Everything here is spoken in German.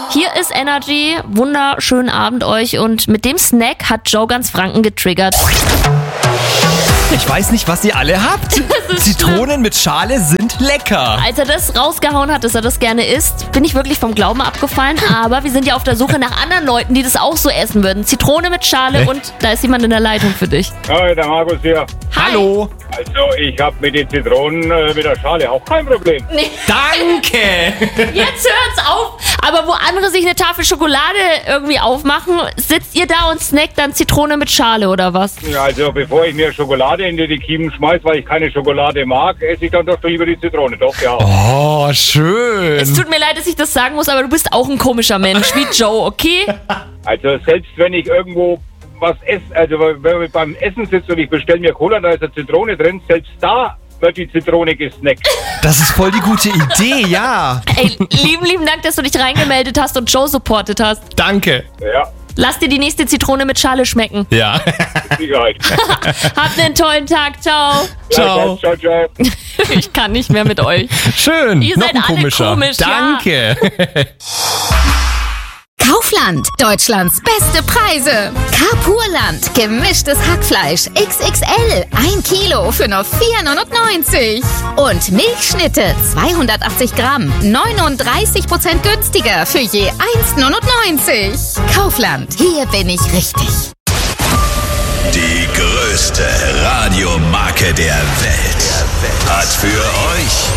Hier ist Energy. Wunderschönen Abend euch. Und mit dem Snack hat Joe ganz Franken getriggert. Ich weiß nicht, was ihr alle habt. Zitronen mit Schale sind lecker. Als er das rausgehauen hat, dass er das gerne isst, bin ich wirklich vom Glauben abgefallen. Aber wir sind ja auf der Suche nach anderen Leuten, die das auch so essen würden. Zitrone mit Schale und da ist jemand in der Leitung für dich. Hi, der Markus hier. Hallo. Also, ich habe mit den Zitronen mit der Schale auch kein Problem. Nee, Danke. jetzt hört's auf. Aber wo andere sich eine Tafel Schokolade irgendwie aufmachen, sitzt ihr da und snackt dann Zitrone mit Schale oder was? Ja, also, bevor ich mir Schokolade in die Kiemen schmeiß, weil ich keine Schokolade mag, esse ich dann doch lieber die Zitrone. Doch, ja. Oh, Es schön. tut mir leid, dass ich das sagen muss, aber du bist auch ein komischer Mensch, wie Joe, okay? Also, selbst wenn ich irgendwo was esse, also wenn ich beim Essen sitze und ich bestelle mir Cola, da ist eine Zitrone drin, selbst da wird die Zitrone gesnackt. Das ist voll die gute Idee, ja. Ey, lieben Dank, dass du dich reingemeldet hast und Joe supportet hast. Danke. Ja, Lass dir die nächste Zitrone mit Schale schmecken. Ja. mit Sicherheit. Habt einen tollen Tag, ciao. Ciao. Ciao, ciao. Ich kann nicht mehr mit euch. Schön. Ihr Noch seid ein alle komischer. komisch, ja. Danke. Kaufland, Deutschlands beste Preise. Carpurland, gemischtes Hackfleisch XXL, 1 Kilo für nur 4,99 €. Und Milchschnitte, 280 Gramm, 39% günstiger für je 1,99 €. Kaufland, hier bin ich richtig. Die größte Radiomarke der Welt hat für euch